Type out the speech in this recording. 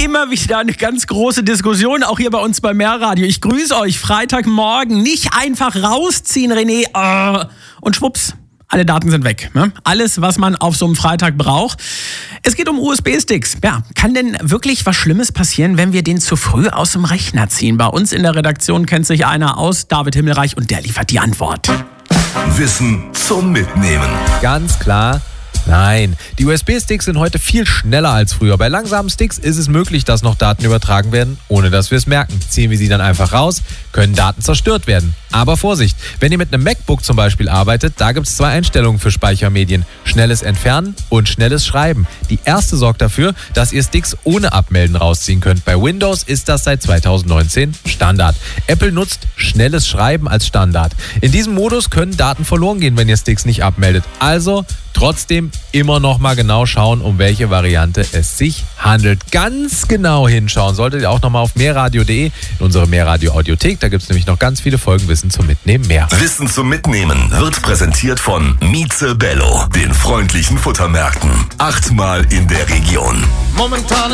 immer wieder eine ganz große Diskussion, auch hier bei uns bei Mehrradio. Ich grüße euch, Freitagmorgen. Nicht einfach rausziehen, René. Und schwupps, alle Daten sind weg. Ne? Alles, was man auf so einem Freitag braucht. Es geht um USB-Sticks. Ja, kann denn wirklich was Schlimmes passieren, wenn wir den zu früh aus dem Rechner ziehen? Bei uns in der Redaktion kennt sich einer aus, David Himmelreich, und der liefert die Antwort. Wissen zum Mitnehmen. Ganz klar. Nein, die USB-Sticks sind heute viel schneller als früher. Bei langsamen Sticks ist es möglich, dass noch Daten übertragen werden, ohne dass wir es merken. Ziehen wir sie dann einfach raus, können Daten zerstört werden. Aber Vorsicht, wenn ihr mit einem MacBook zum Beispiel arbeitet, da gibt es 2 Einstellungen für Speichermedien. Schnelles Entfernen und schnelles Schreiben. Die erste sorgt dafür, dass ihr Sticks ohne Abmelden rausziehen könnt. Bei Windows ist das seit 2019 Standard. Apple nutzt schnelles Schreiben als Standard. In diesem Modus können Daten verloren gehen, wenn ihr Sticks nicht abmeldet. Also trotzdem immer noch mal genau schauen, um welche Variante es sich handelt. Ganz genau hinschauen solltet ihr auch noch mal auf mehrradio.de in unsere Mehrradio Audiothek. Da gibt es nämlich noch ganz viele Folgen Wissen zum Mitnehmen mehr. Wissen zum Mitnehmen wird präsentiert von Mieze Bello, den freundlichen Futtermärkten. 8-mal in der Region. Momentan